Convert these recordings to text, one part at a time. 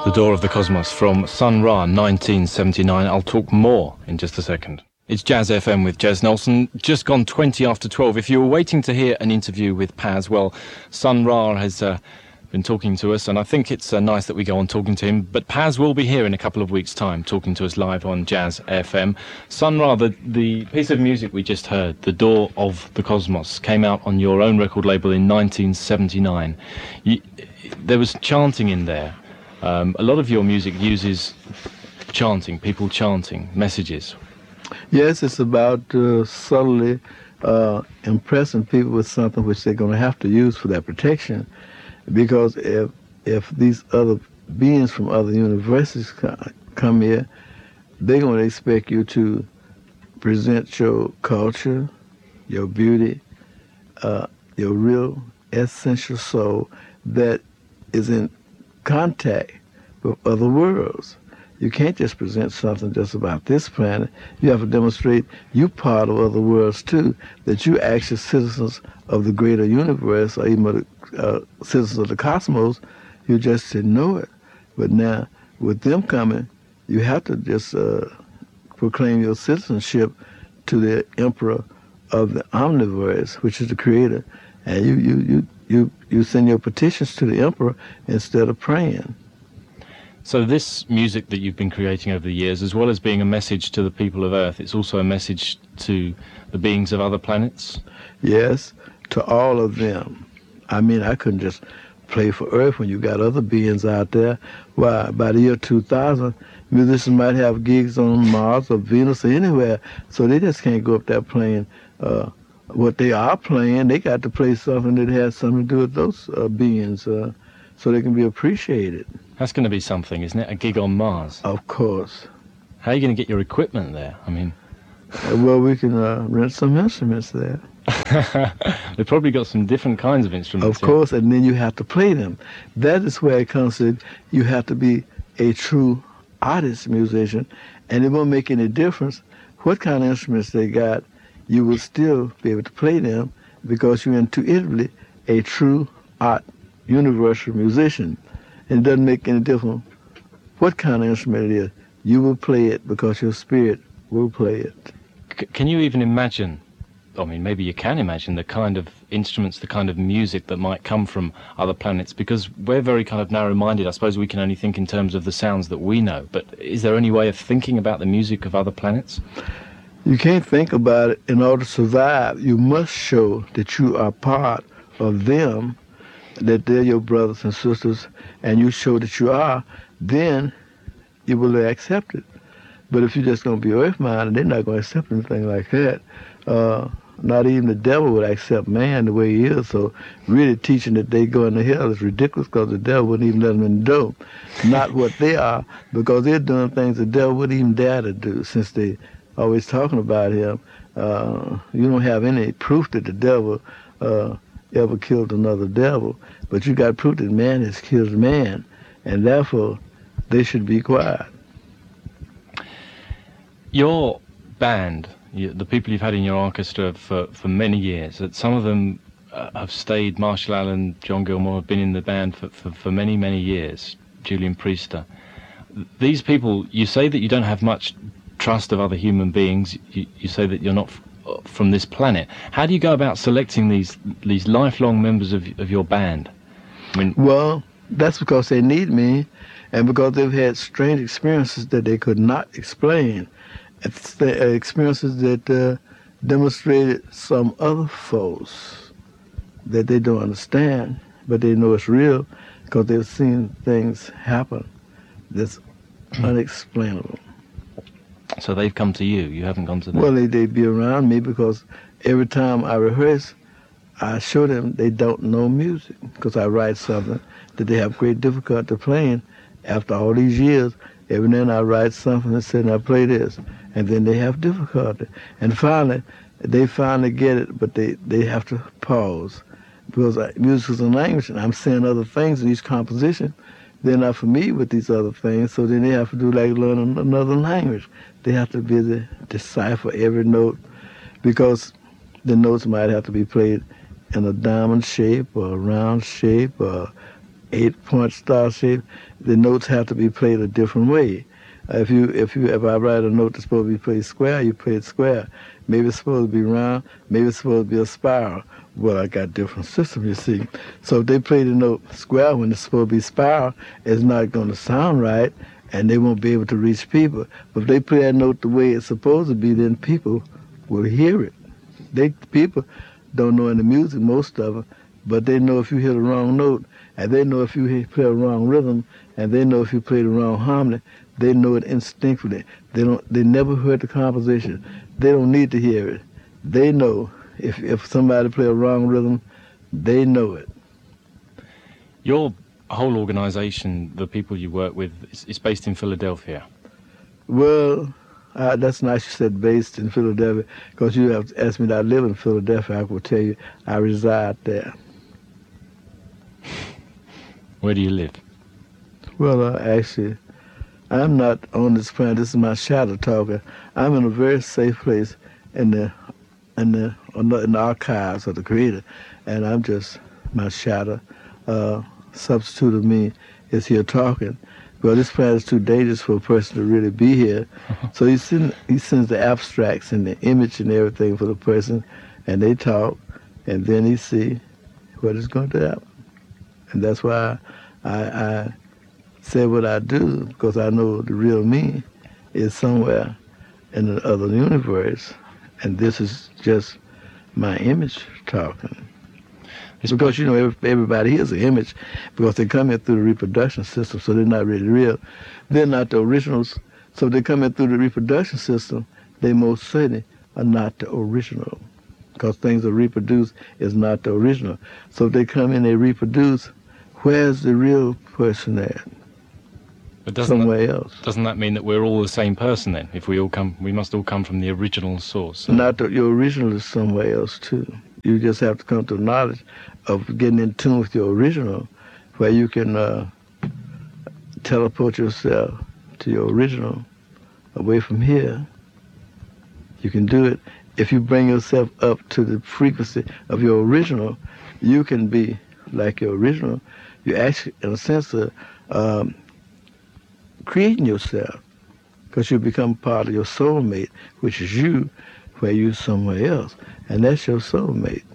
The Door of the Cosmos from Sun Ra, 1979. I'll talk more in just a second. It's Jazz FM with Jez Nelson, just gone 20 after 12. If you were waiting to hear an interview with Paz, well, Sun Ra has been talking to us, and I think it's nice that we go on talking to him. But Paz will be here in a couple of weeks' time, talking to us live on Jazz FM. Sun Ra, the piece of music we just heard, The Door of the Cosmos, came out on your own record label in 1979. There was chanting in there. A lot of your music uses chanting, people chanting, messages. Yes, it's about subtly impressing people with something which they're going to have to use for their protection. Because if these other beings from other universities come here, they're going to expect you to present your culture, your beauty, your real essential soul that is in contact with other worlds. You can't just present something just about this planet. You have to demonstrate you part of other worlds too, that you actually citizens of the greater universe, or even citizens of the cosmos. You just didn't know it. But now, with them coming, you have to just proclaim your citizenship to the emperor of the omniverse, which is the creator. And you send your petitions to the emperor instead of praying. So this music that you've been creating over the years, as well as being a message to the people of Earth, it's also a message to the beings of other planets? Yes, to all of them. I mean, I couldn't just play for Earth when you got other beings out there. Why, by the year 2000, musicians might have gigs on Mars or Venus or anywhere, so they just can't go up there playing what they are playing. They got to play something that has something to do with those beings, so they can be appreciated. That's going to be something, isn't it? A gig on Mars. Of course. How are you going to get your equipment there? I mean... well, we can rent some instruments there. They've probably got some different kinds of instruments. Of course, and then you have to play them. That is where it comes to, you have to be a true artist musician, and it won't make any difference what kind of instruments they got. You will still be able to play them because you're intuitively a true art universal musician. And it doesn't make any difference what kind of instrument it is. You will play it because your spirit will play it. Can you even imagine, I mean, maybe you can imagine the kind of instruments, the kind of music that might come from other planets? Because we're very kind of narrow-minded. I suppose we can only think in terms of the sounds that we know. But is there any way of thinking about the music of other planets? You can't think about it. In order to survive, you must show that you are part of them, that they're your brothers and sisters, and you show that you are, then you will be accepted. But if you're just going to be earth-minded, they're not going to accept anything like that. Not even the devil would accept man the way he is, so really teaching that they go into hell is ridiculous because the devil wouldn't even let them in the door. Not what they are, because they're doing things the devil wouldn't even dare to do, since they always talking about him. You don't have any proof that the devil ever killed another devil, but you got proof that man has killed man, and therefore they should be quiet. Your band, the people you've had in your orchestra for many years, that some of them have stayed, Marshall Allen, John Gilmore have been in the band for many, many years, Julian Priester. These people, you say that you don't have much trust of other human beings, you say that you're not from this planet. How do you go about selecting these lifelong members of your band? I mean, well, that's because they need me, and because they've had strange experiences that they could not explain. It's the experiences that demonstrated some other force that they don't understand, but they know it's real because they've seen things happen that's unexplainable. So they've come to you, you haven't gone to them? Well, they'd be around me because every time I rehearse, I show them they don't know music because I write something that they have great difficulty playing. After all these years, every now and then I write something and say, now play this, and then they have difficulty. And finally, they finally get it, but they have to pause because music is a language, and I'm saying other things in each composition. They're not familiar with these other things, so then they have to do like learn another language. They have to be able to decipher every note because the notes might have to be played in a diamond shape or a round shape or 8-point star shape, the notes have to be played a different way. If I write a note that's supposed to be played square, you play it square. Maybe it's supposed to be round, maybe it's supposed to be a spiral. Well, I got different systems, you see. So if they play the note square when it's supposed to be spiral, it's not going to sound right, and they won't be able to reach people. But if they play that note the way it's supposed to be, then people will hear it. People don't know any music, most of them, but they know if you hit a wrong note, and they know if you play a wrong rhythm, and they know if you play the wrong harmony. They know it instinctively. They never heard the composition. They don't need to hear it. They know if somebody play a wrong rhythm, they know it. Your whole organization, the people you work with, is based in Philadelphia. Well, that's nice you said based in Philadelphia, because you have asked me that I live in Philadelphia. I will tell you I reside there. Where do you live? Well, actually, I'm not on this planet. This is my shadow talking. I'm in a very safe place in the archives of the Creator, and I'm just my shadow. Substitute of me is here talking. Well, this planet is too dangerous for a person to really be here. So he sends the abstracts and the image and everything for the person, and they talk, and then he see what is going to happen. And that's why I say what I do, because I know the real me is somewhere in the other universe, and this is just my image talking. Because, you know, everybody here is an image, because they come in through the reproduction system, so they're not really real. They're not the originals, so if they come in through the reproduction system, they most certainly are not the original, because things that reproduce is not the original. So if they come in, they reproduce, where's the real person at? But somewhere else. Doesn't that mean that we're all the same person then? If we must all come from the original source. So. Your original is somewhere else too. You just have to come to the knowledge of getting in tune with your original, where you can teleport yourself to your original away from here. You can do it. If you bring yourself up to the frequency of your original, you can be like your original. You actually, in a sense, creating yourself, because you become part of your soulmate, which is you, where you're somewhere else, and that's your soulmate.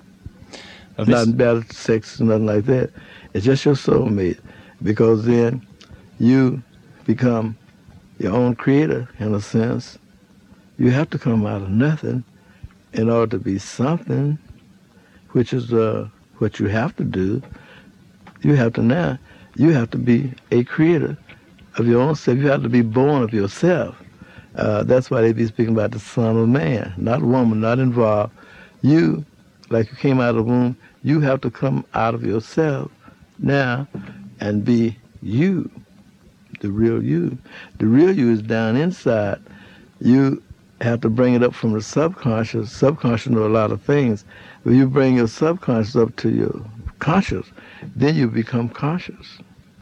Not better sex, nothing like that. It's just your soulmate, because then you become your own creator, in a sense. You have to come out of nothing in order to be something, which is what you have to do. You have to be a creator of your own self. You have to be born of yourself. That's why they be speaking about the Son of Man, not woman, not involved. You, like you came out of the womb, you have to come out of yourself now and be you, the real you. The real you is down inside. You have to bring it up from the subconscious. Subconscious know a lot of things. When you bring your subconscious up to your conscious, then you become conscious.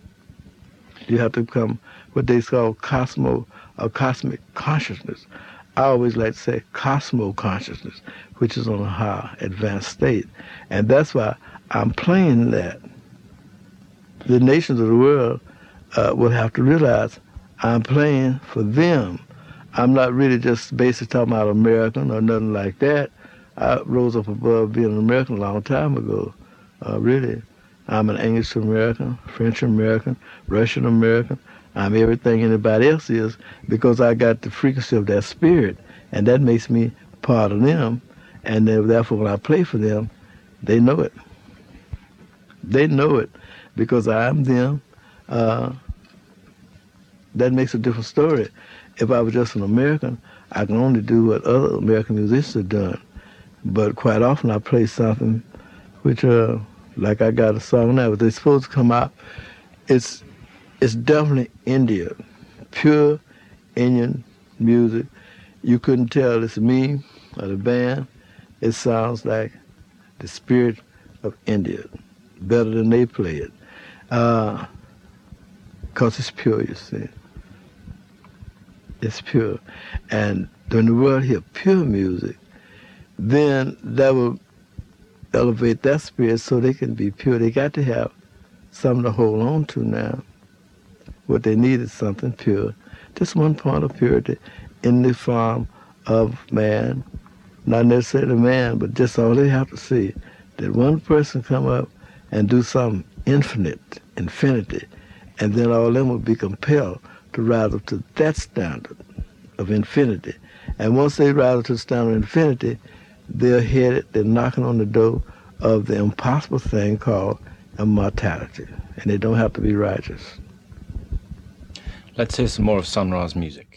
You have to become what they call cosmic consciousness. I always like to say cosmo consciousness, which is on a high advanced state. And that's why I'm playing that. The nations of the world will have to realize I'm playing for them. I'm not really just basically talking about American or nothing like that. I rose up above being an American a long time ago, really. I'm an English American, French American, Russian American. I'm everything anybody else is, because I got the frequency of that spirit, and that makes me part of them. And therefore, when I play for them, they know it. They know it because I'm them. That makes a different story. If I was just an American, I can only do what other American musicians have done. But quite often I play something which, like I got a song now, but they're supposed to come out. It's definitely India, pure Indian music. You couldn't tell it's me or the band. It sounds like the spirit of India, better than they play it. 'Cause it's pure, you see. It's pure. And when the world hear pure music, then that will elevate that spirit so they can be pure. They got to have something to hold on to now. What they need is something pure. Just one point of purity in the form of man, not necessarily man, but just all they have to see, that one person come up and do something infinity, and then all of them will be compelled to rise up to that standard of infinity. And once they rise up to the standard of infinity, they're knocking on the door of the impossible thing called immortality. And they don't have to be righteous. Let's hear some more of Sun Ra's music.